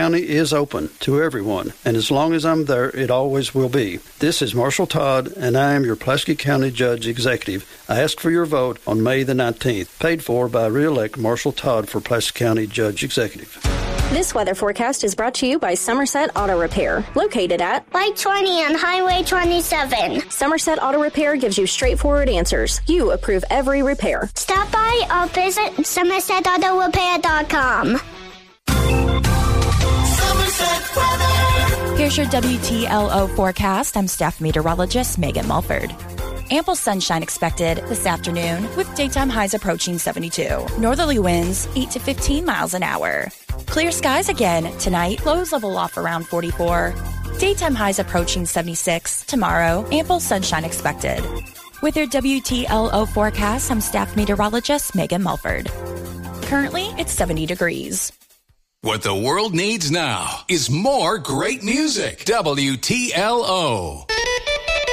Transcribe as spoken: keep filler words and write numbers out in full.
County is open to everyone, and as long as I'm there, it always will be. This is Marshall Todd, and I am your Pulaski County Judge Executive. I ask for your vote on May the nineteenth, paid for by re-elect Marshall Todd for Pulaski County Judge Executive. This weather forecast is brought to you by Somerset Auto Repair, located at Light twenty on Highway twenty-seven. Somerset Auto Repair gives you straightforward answers. You approve every repair. Stop by or visit somerset auto repair dot com. Here's your W T L O forecast. I'm staff meteorologist Megan Mulford. Ample sunshine expected this afternoon with daytime highs approaching seventy-two. Northerly winds eight to fifteen miles an hour. Clear skies again tonight. Lows level off around forty-four. Daytime highs approaching seventy-six. Tomorrow, ample sunshine expected. With your W T L O forecast, I'm staff meteorologist Megan Mulford. Currently, it's seventy degrees. What the world needs now is more great music. W T L O.